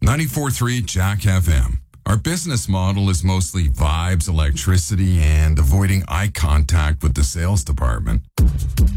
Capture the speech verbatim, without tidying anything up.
ninety-four point three Jack F M. Our business model is mostly vibes, electricity, and avoiding eye contact with the sales department.